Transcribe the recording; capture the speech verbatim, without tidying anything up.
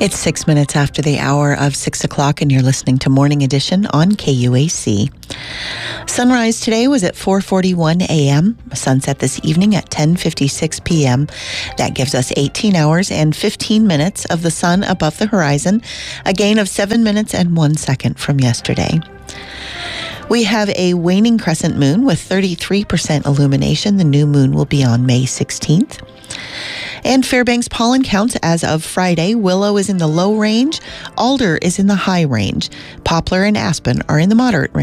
It's six minutes after the hour of six o'clock, and you're listening to Morning Edition on K U A C. Sunrise today was at four forty-one a.m. Sunset this evening at ten fifty-six p.m. That gives us eighteen hours and fifteen minutes of the sun above the horizon, a gain of seven minutes and one second from yesterday. We have a waning crescent moon with thirty-three percent illumination. The new moon will be on May sixteenth. And Fairbanks pollen counts as of Friday. Willow is in the low range. Alder is in the high range. Poplar and aspen are in the moderate range.